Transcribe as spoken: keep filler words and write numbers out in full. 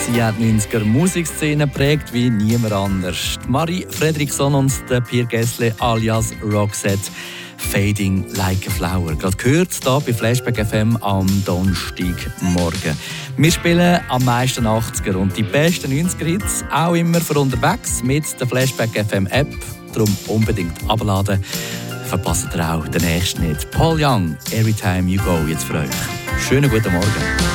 Sie hat die neunziger Musikszene geprägt wie niemand anders. Marie Fredriksson und der Pierre Gessle alias Roxette. Fading Like a Flower. Gerade gehört hier bei Flashback F M am Donnerstagmorgen. Wir spielen am meisten achtziger und die besten neunziger Hits auch immer für unterwegs mit der Flashback F M App. Darum unbedingt abladen. Verpasst ihr auch den nächsten nicht. Paul Young, Every Time You Go, jetzt für euch. Schönen guten Morgen.